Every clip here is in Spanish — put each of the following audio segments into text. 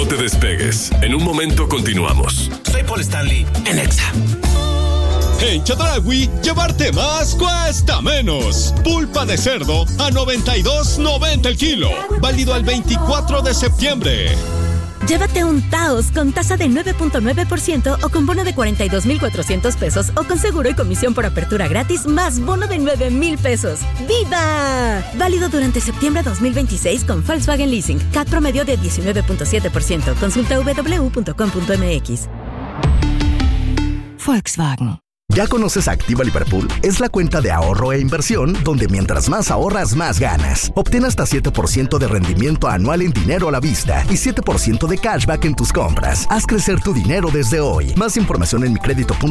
te despegues. En un momento continuamos. Soy Paul Stanley en Exa. En Chedraui, llevarte más cuesta menos. Pulpa de cerdo a $92.90 el kilo. Válido al 24 de septiembre. Llévate un Taos con tasa de 9.9% o con bono de 42,400 pesos o con seguro y comisión por apertura gratis más bono de 9,000 pesos. ¡Viva! Válido durante septiembre 2026 con Volkswagen Leasing. CAT promedio de 19.7%. Consulta www.com.mx. Volkswagen. ¿Ya conoces Activa Liverpool? Es la cuenta de ahorro e inversión donde mientras más ahorras, más ganas. Obtén hasta 7% de rendimiento anual en dinero a la vista y 7% de cashback en tus compras. Haz crecer tu dinero desde hoy. Más información en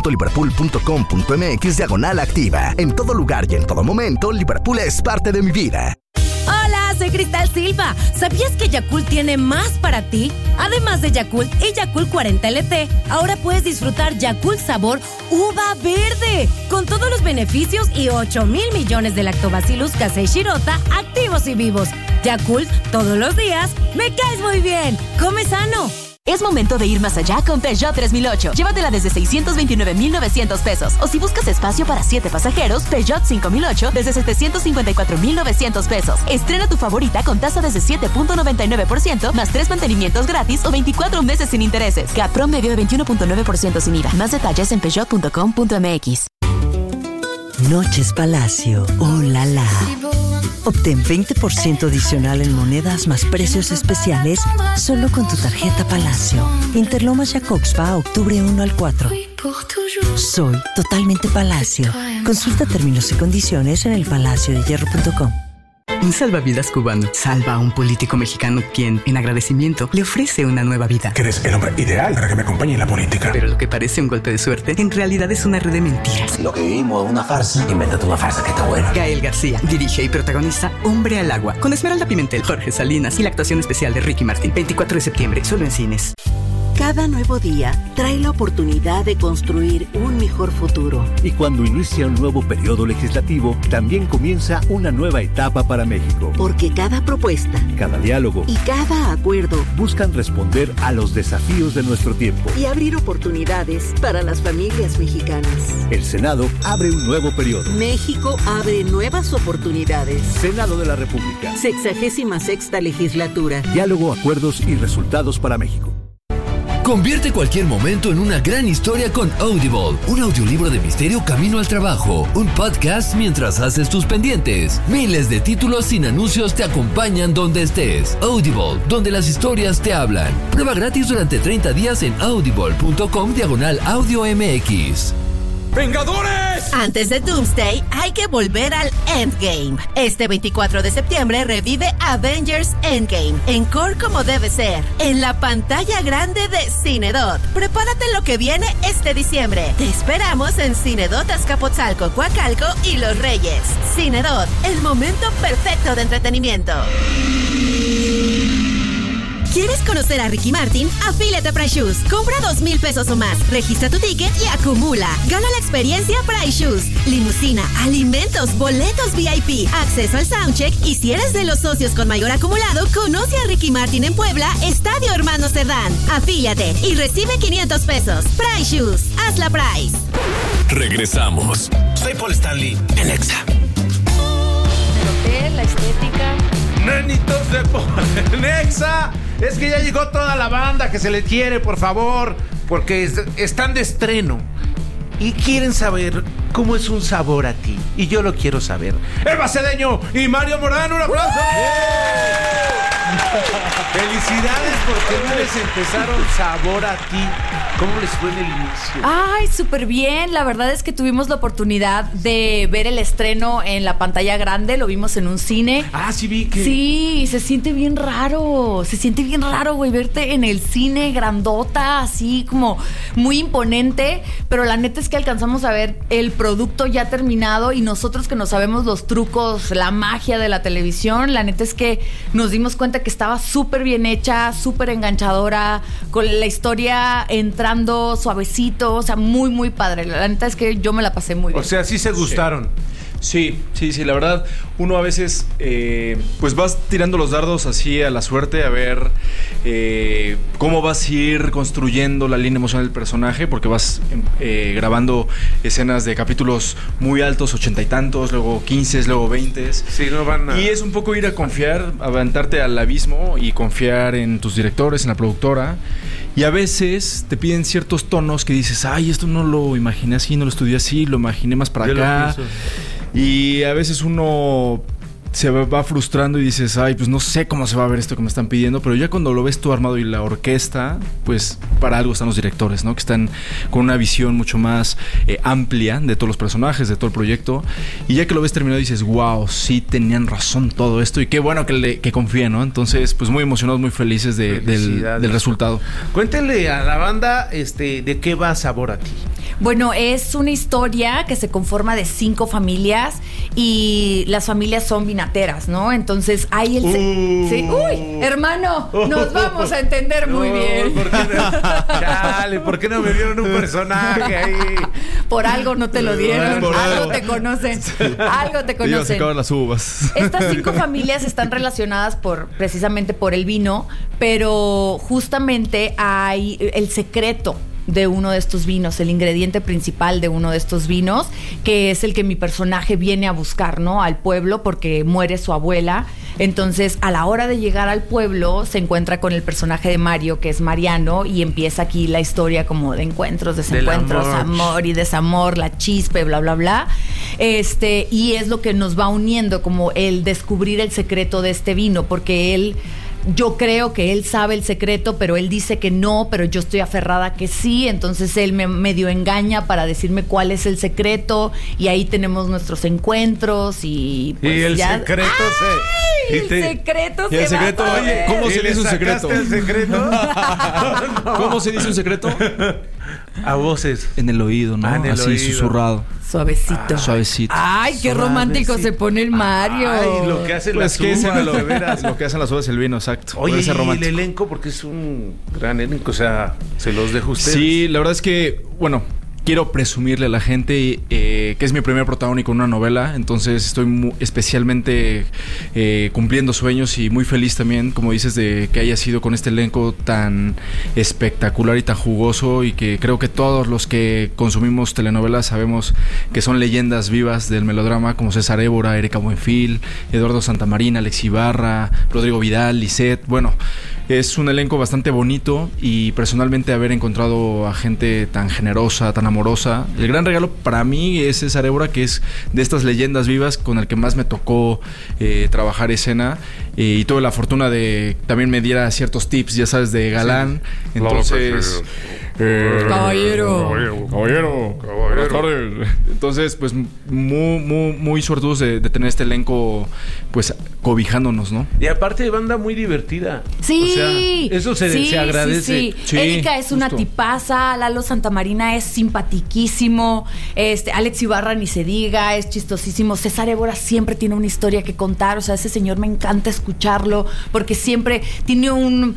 micredito.liverpool.com.mx/activa. En todo lugar y en todo momento, Liverpool es parte de mi vida. Hola, soy Cristal Silva. ¿Sabías que Yakult tiene más para ti? Además de Yakult y Yakult 40 LT, ahora puedes disfrutar Yakult sabor uva verde, con todos los beneficios y 8,000 millones de lactobacillus casei shirota activos y vivos. Yakult, todos los días, me caes muy bien. Come sano. Es momento de ir más allá con Peugeot 3008. Llévatela desde 629,900 pesos. O si buscas espacio para 7 pasajeros, Peugeot 5008 desde 754,900 pesos. Estrena tu favorita con tasa desde 7.99%, más 3 mantenimientos gratis o 24 meses sin intereses. CAT promedio de 21.9% sin IVA. Más detalles en peugeot.com.mx. Noches Palacio. ¡Oh, la la! Obtén 20% adicional en monedas más precios especiales solo con tu tarjeta Palacio. Interlomas Jacobsva, octubre 1 al 4. Soy totalmente Palacio. Consulta términos y condiciones en elpalaciodehierro.com. Un salvavidas cubano salva a un político mexicano quien, en agradecimiento, le ofrece una nueva vida. Que eres el hombre ideal para que me acompañe en la política. Pero lo que parece un golpe de suerte, en realidad es una red de mentiras. Lo que vivimos es una farsa. Invéntate una farsa que está buena. Gael García dirige y protagoniza Hombre al Agua, con Esmeralda Pimentel, Jorge Salinas y la actuación especial de Ricky Martin. 24 de septiembre, solo en cines. Cada nuevo día trae la oportunidad de construir un mejor futuro. Y cuando inicia un nuevo periodo legislativo, también comienza una nueva etapa para México. Porque cada propuesta, cada diálogo y cada acuerdo buscan responder a los desafíos de nuestro tiempo y abrir oportunidades para las familias mexicanas. El Senado abre un nuevo periodo. México abre nuevas oportunidades. Senado de la República. 66ª legislatura. Diálogo, acuerdos y resultados para México. Convierte cualquier momento en una gran historia con Audible, un audiolibro de misterio camino al trabajo, un podcast mientras haces tus pendientes. Miles de títulos sin anuncios te acompañan donde estés. Audible, donde las historias te hablan. Prueba gratis durante 30 días en audible.com/audio MX. ¡Vengadores! Antes de Doomsday, hay que volver al Endgame. Este 24 de septiembre revive Avengers Endgame, en core como debe ser, en la pantalla grande de Cinedot. Prepárate lo que viene este diciembre. Te esperamos en Cinedot Azcapotzalco, Coacalco y Los Reyes. Cinedot, el momento perfecto de entretenimiento. ¿Quieres conocer a Ricky Martin? Afíliate a Price Shoes. Compra 2,000 pesos o más. Registra tu ticket y acumula. Gana la experiencia Price Shoes. Limusina, alimentos, boletos VIP, acceso al soundcheck. Y si eres de los socios con mayor acumulado, conoce a Ricky Martin en Puebla, Estadio Hermano Cerdán. Afíliate y recibe 500 pesos. Price Shoes. Haz la Price. Regresamos. Soy Paul Stanley en Exa. El hotel, la estética. Nenitos de Nexa, es que ya llegó toda la banda que se le quiere, por favor, porque están de estreno y quieren saber cómo es un sabor a ti, y yo lo quiero saber. Eva Cedeño y Mario Morán, un aplauso. Felicidades porque no les empezaron Sabor a Ti. ¿Cómo les fue en el inicio? Ay, súper bien. La verdad es que tuvimos la oportunidad de ver el estreno en la pantalla grande. Lo vimos en un cine. Ah, sí vi que... Sí, se siente bien raro. Se siente bien raro, güey, verte en el cine grandota, así como muy imponente. Pero la neta es que alcanzamos a ver el producto ya terminado y nosotros que no sabemos los trucos, la magia de la televisión, la neta es que nos dimos cuenta que estaba súper bien hecha, súper enganchadora, con la historia entrando suavecito, o sea, muy, muy padre. La neta es que yo me la pasé muy bien. O sea, sí se gustaron. Sí, la verdad, uno a veces pues vas tirando los dardos así a la suerte a ver cómo vas a ir construyendo la línea emocional del personaje, porque vas grabando escenas de capítulos muy altos, 80 y tantos, luego 15, luego 20. Sí, no van a... Y es un poco ir a confiar, aventarte al abismo y confiar en tus directores, en la productora. Y a veces te piden ciertos tonos que dices, ay, esto no lo imaginé así, no lo estudié así, lo imaginé más para acá. Y a veces uno se va frustrando y dices, ay, pues no sé cómo se va a ver esto que me están pidiendo, pero ya cuando lo ves tú armado y la orquesta, pues para algo están los directores, ¿no? Que están con una visión mucho más amplia de todos los personajes, de todo el proyecto, y ya que lo ves terminado dices, wow, sí tenían razón todo esto, y qué bueno que confíen, ¿no? Entonces, pues muy emocionados, muy felices del resultado. Cuéntenle a la banda de qué va Sabor a Ti. Bueno, es una historia que se conforma de 5 familias y las familias son vinateras, ¿no? Entonces hay sí. ¡Uy, hermano! Nos vamos a entender muy bien. ¿Por qué no me dieron un personaje ahí? Por algo no te lo dieron. Algo te conocen. Algo te conocen. Se acaban las uvas. Estas 5 familias están relacionadas precisamente por el vino, pero justamente hay el secreto de uno de estos vinos, el ingrediente principal de uno de estos vinos, que es el que mi personaje viene a buscar, ¿no? Al pueblo, porque muere su abuela. Entonces, a la hora de llegar al pueblo, se encuentra con el personaje de Mario, que es Mariano, y empieza aquí la historia como de encuentros, desencuentros, amor y desamor, la chispa, bla, bla, bla. Y es lo que nos va uniendo, como el descubrir el secreto de este vino, porque yo creo que él sabe el secreto, pero él dice que no, pero yo estoy aferrada que sí, entonces él me medio engaña para decirme cuál es el secreto, y ahí tenemos nuestros encuentros y pues y el ya... secreto el secreto se secreto, va a oye, ¿cómo se dice un secreto? ¿El secreto? ¿Cómo se dice un secreto? A voces. En el oído, ¿no? En el así oído. Suavecito. Suavecito. Ay, qué romántico se pone el Mario. Ay, lo que hacen las uvas, de veras. Lo que hacen las uvas, el vino, exacto. Oye, y el elenco, porque es un gran elenco, o sea, se los dejo a ustedes. Sí, la verdad es que, bueno, quiero presumirle a la gente que es mi primer protagónico en una novela, entonces estoy especialmente cumpliendo sueños y muy feliz también, como dices, de que haya sido con este elenco tan espectacular y tan jugoso, y que creo que todos los que consumimos telenovelas sabemos que son leyendas vivas del melodrama, como César Évora, Erika Buenfil, Eduardo Santamarina, Alex Ibarra, Rodrigo Vidal, Lisette. Bueno, es un elenco bastante bonito, y personalmente haber encontrado a gente tan generosa, tan amorosa. El gran regalo para mí es César Évora, que es de estas leyendas vivas con el que más me tocó trabajar escena, y tuve la fortuna de también me diera ciertos tips, ya sabes, de galán. Sí. Entonces, caballero, buenas tardes. Entonces, pues muy suertudos de tener este elenco, pues cobijándonos, ¿no? Y aparte, banda muy divertida. Sí, o sea, eso se agradece. Sí. Erika es una tipaza, Lalo Santamarina es simpatiquísimo, Alex Ibarra ni se diga, es chistosísimo. César Évora siempre tiene una historia que contar, o sea, ese señor me encanta escucharlo, porque siempre tiene una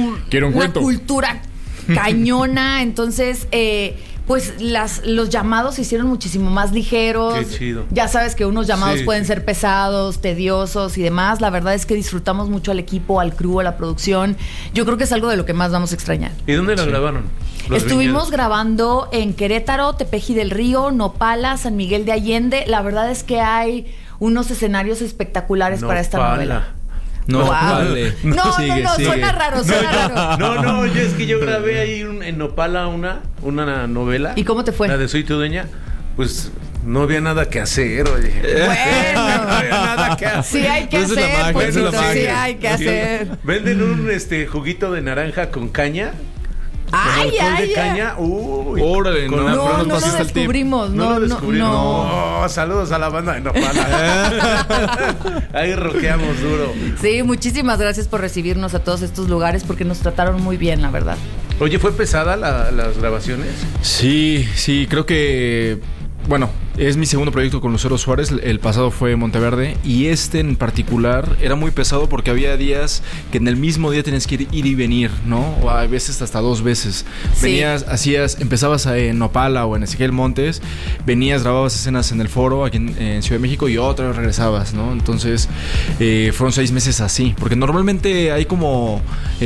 cultura cañona. Entonces, pues los llamados se hicieron muchísimo más ligeros. Qué chido. Ya sabes que unos llamados pueden ser pesados, tediosos y demás. La verdad es que disfrutamos mucho al equipo, al crew, a la producción. Yo creo que es algo de lo que más vamos a extrañar. ¿Y dónde la grabaron? Estuvimos grabando en Querétaro, Tepeji del Río, Nopala, San Miguel de Allende. La verdad es que hay unos escenarios espectaculares para esta novela. No, wow. Vale. No, sigue. Suena raro. No, es que yo grabé ahí en Nopala una novela. ¿Y cómo te fue? La de Soy tu dueña. Pues no había nada que hacer, oye. Bueno. No había nada que hacer. Sí hay que hacer, pues sí hay que hacer. Venden un juguito de naranja con caña. Ay, de caña. Uy. Órale, no lo descubrimos. No, saludos a la banda de Nopala. Ahí rockeamos duro. Sí, muchísimas gracias por recibirnos a todos estos lugares, porque nos trataron muy bien, la verdad. Oye, ¿fue pesada las grabaciones? Sí, creo que, bueno, Es mi segundo proyecto con Lucero Suárez. El pasado fue Monteverde. Y este en particular era muy pesado porque había días que en el mismo día tenías que ir y venir, ¿no? O a veces hasta 2 veces. Sí. Venías, empezabas en Nopala o en Ezequiel Montes, venías, grababas escenas en el Foro aquí en Ciudad de México y otra vez regresabas, ¿no? Entonces fueron 6 meses así. Porque normalmente hay como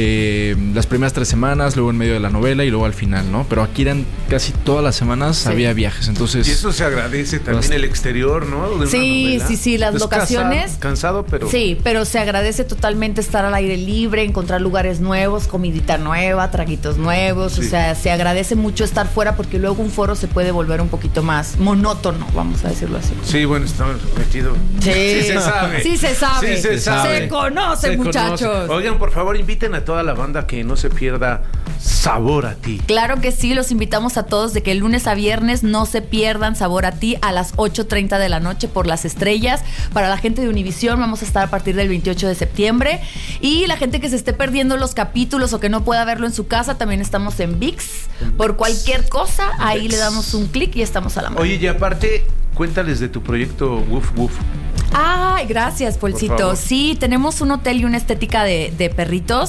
las primeras 3 semanas, luego en medio de la novela y luego al final, ¿no? Pero aquí eran casi todas las semanas, había viajes. Entonces, y eso se agradece también el exterior, ¿no? De sí, las locaciones. Cansado, pero. Sí, pero se agradece totalmente estar al aire libre, encontrar lugares nuevos, comidita nueva, traguitos nuevos. Sí. O sea, se agradece mucho estar fuera porque luego un foro se puede volver un poquito más monótono, vamos a decirlo así. Sí, bueno, estamos metidos. Sí, se sabe. Sí se sabe. Sí se sabe. Se conoce, muchachos. Oigan, por favor, inviten a toda la banda que no se pierda Sabor a Ti. Claro que sí, los invitamos a todos de que el lunes a viernes no se pierdan Sabor a Ti a las 8:30 de la noche por Las Estrellas. Para la gente de Univisión vamos a estar a partir del 28 de septiembre. Y la gente que se esté perdiendo los capítulos o que no pueda verlo en su casa, también estamos en ViX. Por cualquier cosa, ahí le damos un clic y estamos a la mano. Oye, y aparte, cuéntales de tu proyecto Woof Woof. Ay, gracias, Polcito. Sí, tenemos un hotel y una estética de perritos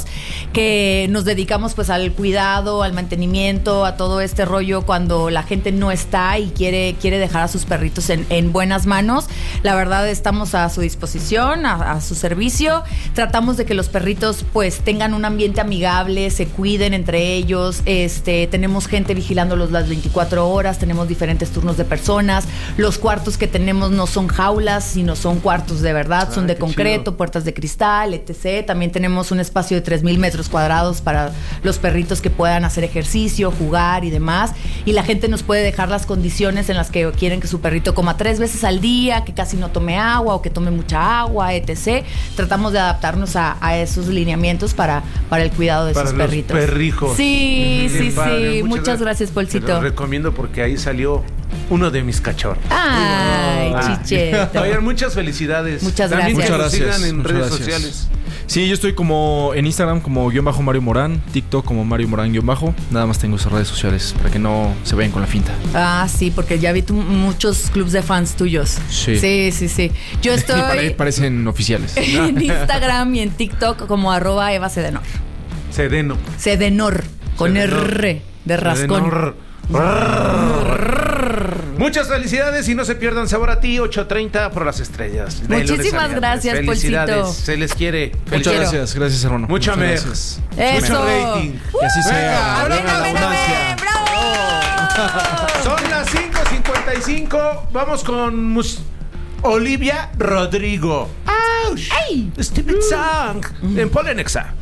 que nos dedicamos pues al cuidado, al mantenimiento, a todo este rollo cuando la gente no está y quiere dejar a sus perritos en buenas manos. La verdad, estamos a su disposición, a su servicio. Tratamos de que los perritos pues tengan un ambiente amigable, se cuiden entre ellos. Tenemos gente vigilándolos las 24 horas, tenemos diferentes turnos de personas. Los cuartos que tenemos no son jaulas, sino son cuartos de verdad, son de concreto, chido. Puertas de cristal, etc. También tenemos un espacio de 3,000 metros cuadrados para los perritos que puedan hacer ejercicio, jugar y demás. Y la gente nos puede dejar las condiciones en las que quieren que su perrito coma 3 veces al día, que casi no tome agua o que tome mucha agua, etc. Tratamos de adaptarnos a esos lineamientos para el cuidado de sus perritos. Para los perrijos. Sí, sí. Muchas gracias, Polcito. Te lo recomiendo porque ahí salió uno de mis cachorros. Ay, chicheto. Oigan, muchas felicidades. Muchas gracias. También muchas gracias. Sigan en muchas redes gracias. sociales. Sí, yo estoy como en Instagram como _Mario Morán, TikTok como Mario Morán _. Nada más tengo esas redes sociales para que no se vayan con la finta. Ah, sí, porque ya vi muchos clubs de fans tuyos. Sí. Sí. Yo estoy parecen oficiales. en Instagram y en TikTok como @Eva Cedenor. Cedenor con R de rascón. Muchas felicidades y no se pierdan Sabor a Ti, 8:30 por Las Estrellas. Muchísimas gracias, felicidades, Polcito. Se les quiere. Muchas gracias, hermano. Mucho gracias. Eso. Mucho rating. Que así sea. Venga, la abundancia. ¡Bravo! Son las 5:55. Vamos con Olivia Rodrigo. ¡Auch! ¡Ey! Stupid Song. En Polenexa.